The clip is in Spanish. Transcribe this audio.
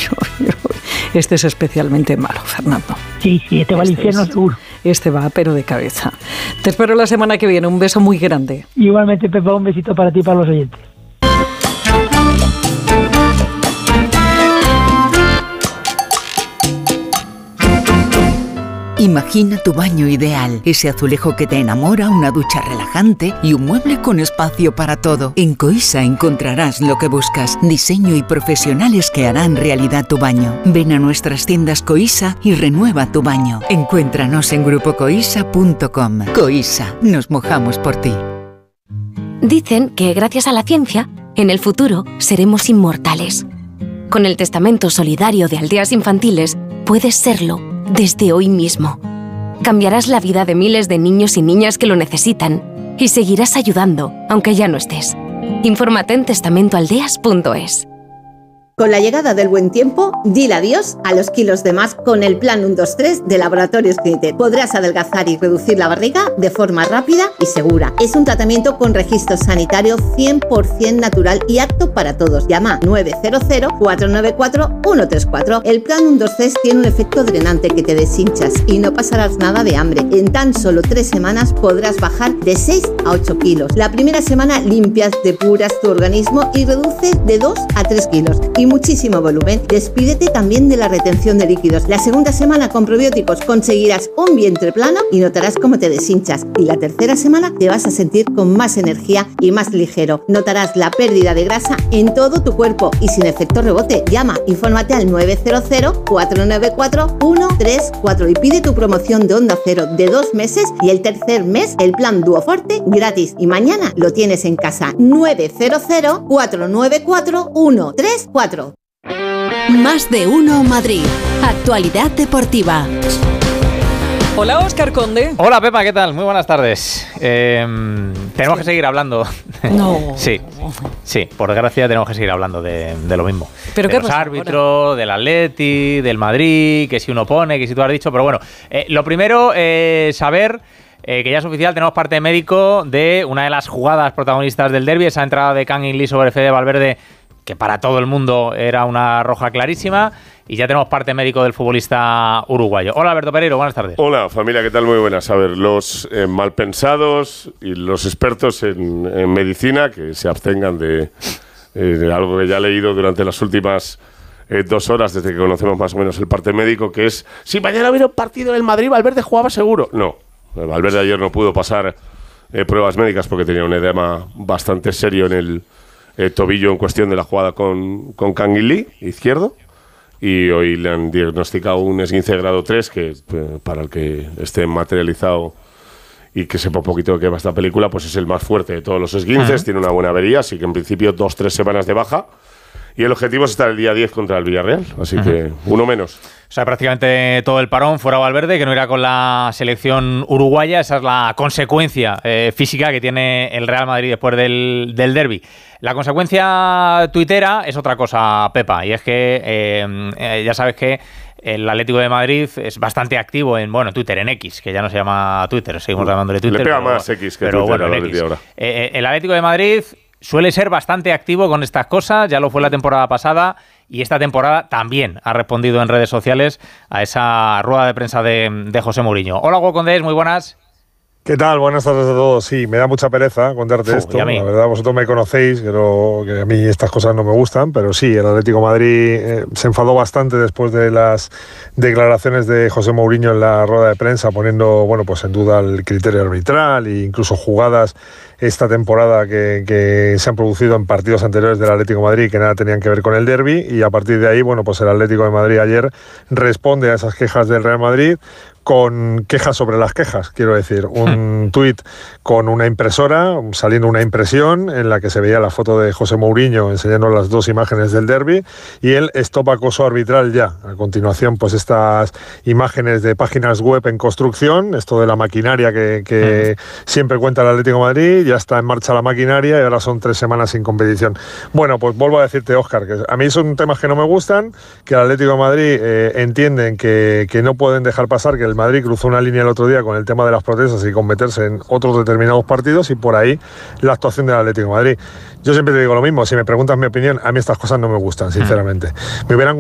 Este es especialmente malo, Fernando. Sí, este va al infierno seguro. Este va, pero de cabeza. Te espero la semana que viene. Un beso muy grande. Igualmente, Pepa, un besito para ti y para los oyentes. Imagina tu baño ideal, ese azulejo que te enamora, una ducha relajante y un mueble con espacio para todo. En Coisa encontrarás lo que buscas, diseño y profesionales que harán realidad tu baño. Ven a nuestras tiendas Coisa y renueva tu baño. Encuéntranos en grupocoisa.com. Coisa, nos mojamos por ti. Dicen que gracias a la ciencia, en el futuro seremos inmortales. Con el testamento solidario de Aldeas Infantiles, puedes serlo desde hoy mismo. Cambiarás la vida de miles de niños y niñas que lo necesitan y seguirás ayudando, aunque ya no estés. Infórmate en testamentoaldeas.es. Con la llegada del buen tiempo, dile adiós a los kilos de más con el plan 1-2-3 de Laboratorios Clinitet. Podrás adelgazar y reducir la barriga de forma rápida y segura. Es un tratamiento con registro sanitario 100% natural y apto para todos. Llama 900-494-134. El plan 1-2-3 tiene un efecto drenante que te deshinchas y no pasarás nada de hambre. En tan solo 3 semanas podrás bajar de 6 a 8 kilos. La primera semana limpias, depuras tu organismo y reduces de 2 a 3 kilos. Y muchísimo volumen. Despídete también de la retención de líquidos. La segunda semana con probióticos conseguirás un vientre plano y notarás cómo te deshinchas. Y la tercera semana te vas a sentir con más energía y más ligero. Notarás la pérdida de grasa en todo tu cuerpo y sin efecto rebote. Llama, infórmate al 900-494-134 y pide tu promoción de Onda Cero de 2 meses y el tercer mes el plan Duoforte gratis. Y mañana lo tienes en casa. 900-494-134. Más de uno Madrid. Actualidad deportiva. Hola, Óscar Conde. Hola, Pepa, ¿qué tal? Muy buenas tardes. Tenemos que seguir hablando. No. Sí, por desgracia tenemos que seguir hablando de lo mismo. ¿Pero de qué los pasa árbitros, ahora? del Atleti, del Madrid, que si uno pone, que si tú has dicho. Pero bueno, lo primero es saber que ya es oficial, tenemos parte médico de una de las jugadas protagonistas del derbi, esa entrada de Kang In-lee sobre Fede Valverde, que para todo el mundo era una roja clarísima, y ya tenemos parte médico del futbolista uruguayo. Hola, Alberto Pereiro, buenas tardes. Hola, familia, ¿qué tal? Muy buenas. A ver, los malpensados y los expertos en medicina que se abstengan de algo que ya he leído durante las últimas 2 horas desde que conocemos más o menos el parte médico, que es, si mañana hubiera un partido en el Madrid, Valverde jugaba seguro. No, Valverde ayer no pudo pasar pruebas médicas porque tenía un edema bastante serio en el tobillo en cuestión de la jugada con Kang In-lee, izquierdo, y hoy le han diagnosticado un esguince de grado 3 que para el que esté materializado y que sepa un poquito de qué va esta película, pues es el más fuerte de todos los esguinces. Tiene una buena avería, así que en principio 2-3 semanas de baja, y el objetivo es estar el día 10 contra el Villarreal, así que uno menos. O sea, prácticamente todo el parón fuera Valverde, que no irá con la selección uruguaya. Esa es la consecuencia física que tiene el Real Madrid después del derbi. La consecuencia tuitera es otra cosa, Pepa, y es que ya sabes que el Atlético de Madrid es bastante activo en Twitter, en X, que ya no se llama Twitter, seguimos llamándole Twitter. Le pega más X que Twitter a la X. Ahora. El Atlético de Madrid suele ser bastante activo con estas cosas, ya lo fue la temporada pasada, y esta temporada también ha respondido en redes sociales a esa rueda de prensa de José Mourinho. Hola, Hugo Condés, muy buenas. ¿Qué tal? Buenas tardes a todos. Sí, me da mucha pereza contarte esto. La verdad, vosotros me conocéis, que a mí estas cosas no me gustan, pero sí, el Atlético de Madrid se enfadó bastante después de las declaraciones de José Mourinho en la rueda de prensa, poniendo pues en duda el criterio arbitral e incluso jugadas esta temporada que se han producido en partidos anteriores del Atlético de Madrid que nada tenían que ver con el derbi, y a partir de ahí, pues el Atlético de Madrid ayer responde a esas quejas del Real Madrid con quejas sobre las quejas, quiero decir, un tuit con una impresora, saliendo una impresión en la que se veía la foto de José Mourinho enseñando las 2 imágenes del derbi, y él stop acoso arbitral ya. A continuación, pues estas imágenes de páginas web en construcción, esto de la maquinaria que siempre cuenta el Atlético de Madrid, ya está en marcha la maquinaria y ahora son 3 semanas sin competición. Bueno, pues vuelvo a decirte, Óscar, que a mí son temas que no me gustan, que el Atlético de Madrid entienden que no pueden dejar pasar que el Madrid cruzó una línea el otro día con el tema de las protestas y con meterse en otros determinados partidos, y por ahí la actuación del Atlético de Madrid. Yo siempre te digo lo mismo, si me preguntas mi opinión, a mí estas cosas no me gustan, sinceramente. Me hubieran